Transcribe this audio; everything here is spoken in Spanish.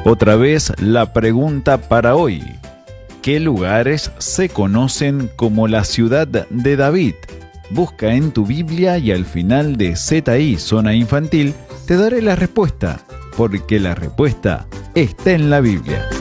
Otra vez la pregunta para hoy. ¿Qué lugares se conocen como la ciudad de David? Busca en tu Biblia y al final de ZI Zona Infantil te daré la respuesta, porque la respuesta está en la Biblia.